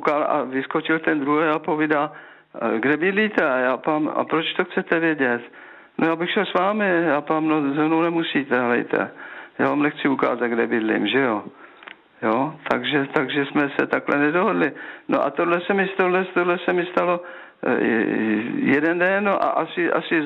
koukal a vyskočil ten druhý a povídá, kde bydlíte? A proč to chcete vědět? No já bych šel s vámi, no ze mnou nemusíte, helejte. Já vám nechci ukázat, kde bydlím, že jo? Jo, takže jsme se takhle nedohodli. No a tohle se mi stalo jeden den, no a asi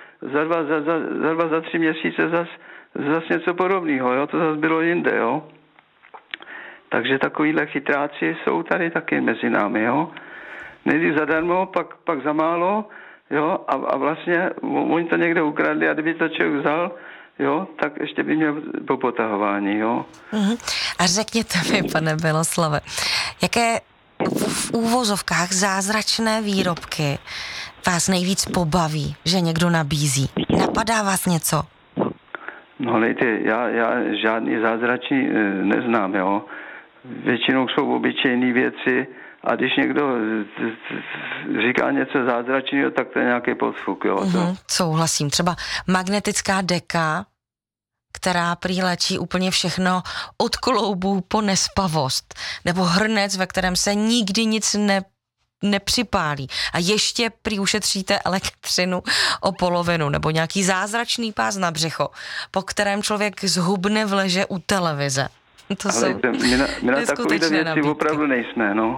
za 3 měsíce zas něco podobného, jo, to zase bylo jinde, jo. Takže takovýhle chytráci jsou tady taky mezi námi, jo. Nejdřív zadarmo, pak za málo, jo, a vlastně oni to někde ukradli a kdyby to člověk vzal, jo, tak ještě by měl po potahování, jo. A řekněte mi, pane Miloslave, jaké v úvozovkách zázračné výrobky vás nejvíc pobaví, že někdo nabízí? Napadá vás něco? No lejte, já žádný zázračný neznám, jo. Většinou jsou obyčejné věci a když někdo říká něco zázračného, tak to je nějaký podfuk, jo. Souhlasím. Třeba magnetická deka, která prý léčí úplně všechno od kloubů po nespavost. Nebo hrnec, ve kterém se nikdy nic nepřipálí. A ještě prý ušetříte elektřinu o polovinu. Nebo nějaký zázračný pás na břicho, po kterém člověk zhubne v leže u televize. To ale jsou my na takovýhle věci nabídky. Opravdu nejsme, no.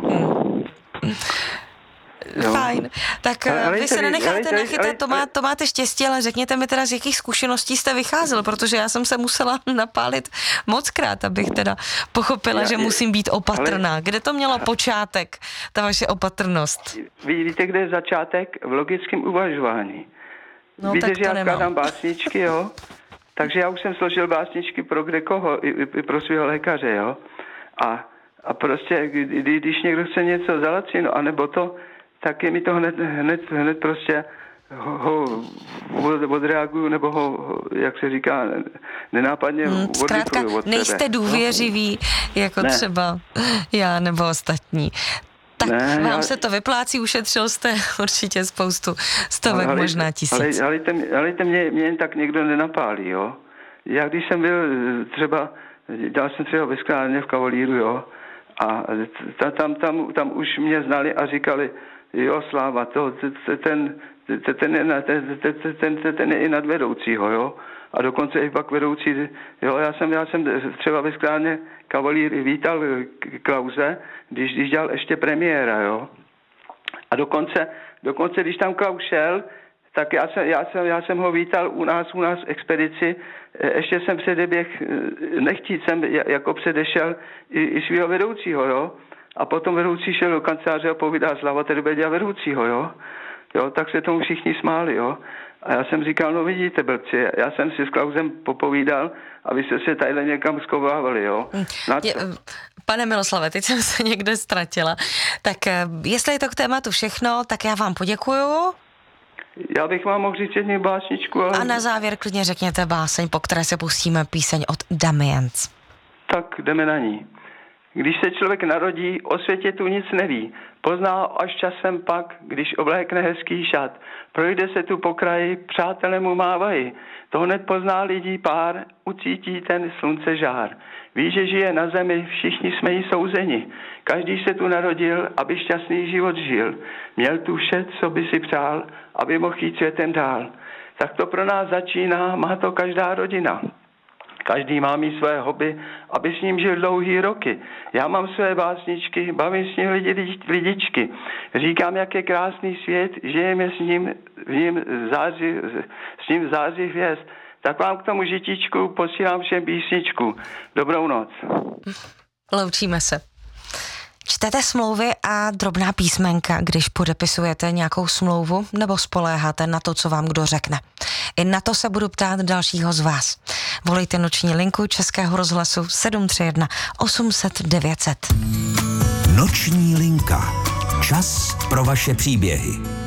Jo. Fajn. Tak vy se nenecháte nachytat, to máte štěstí, ale řekněte mi teda, z jakých zkušeností jste vycházel, protože já jsem se musela napálit mockrát, abych teda pochopila, že musím být opatrná. Kde to mělo počátek, ta vaše opatrnost? Víte, kde je začátek? V logickém uvažování. No, víte, že já skládám básničky, jo? Takže já už jsem složil básničky pro kdekoho, i pro svého lékaře, jo? A prostě, když někdo chce něco zalacinit, anebo to, tak je mi to hned prostě ho odreaguju, nebo ho, jak se říká, nenápadně odvypruju od sebe. Nejste důvěřiví, jako třeba já nebo ostatní. Tak vám se to vyplácí, ušetřil jste určitě spoustu stovek, možná 1000. Ale mě jen tak někdo nenapálí, jo. Já když jsem byl dělal jsem třeba ve sklárně v Kavalíru, jo, a tam už mě znali a říkali, jo, Sláva, ten je i nad vedoucího, jo. A dokonce i pak vedoucí, jo, já jsem třeba ve sklárně Kavalír vítal Klause, když dělal ještě premiéra, jo. A dokonce když tam Klaus šel, tak já jsem ho vítal u nás expedici, ještě jsem předeběh, nechtít jsem jako předešel i svého vedoucího, jo. A potom vedoucí šel do kanceláře a povídá, Slava, tady bude dělat vedoucího, jo. Jo, tak se tomu všichni smáli, jo. A já jsem říkal, no vidíte, blbci, já jsem si s Klausem popovídal a vy jste se tadyhle někam skovávali, jo. Pane Miloslave, teď jsem se někde ztratila. Tak jestli je to k tématu všechno, tak já vám poděkuju. Já bych vám mohl říct jednu básničku, ale... A na závěr klidně řekněte báseň, po které se pustíme píseň od Damiens. Tak jdeme na ní. Když se člověk narodí, o světě tu nic neví. Pozná až časem pak, když oblékne hezký šat. Projde se tu po kraji, přátelé mu mávají. To hned pozná lidí pár, ucítí ten slunce žár. Ví, že žije na zemi, všichni jsme jí souzeni. Každý se tu narodil, aby šťastný život žil. Měl tu vše, co by si přál, aby mohl jít světem dál. Tak to pro nás začíná, má to každá rodina. Každý má mít své hobby, aby s ním žil dlouhý roky. Já mám své básničky, bavím s ním lidičky. Říkám, jak je krásný svět, žijeme s ním září hvězd. Tak vám k tomu žitičku posílám všem písničku. Dobrou noc. Loučíme se. Čtete smlouvy a drobná písmenka, když podepisujete nějakou smlouvu, nebo spoléháte na to, co vám kdo řekne? I na to se budu ptát dalšího z vás. Volejte noční linku Českého rozhlasu 731 800 900. Noční linka. Čas pro vaše příběhy.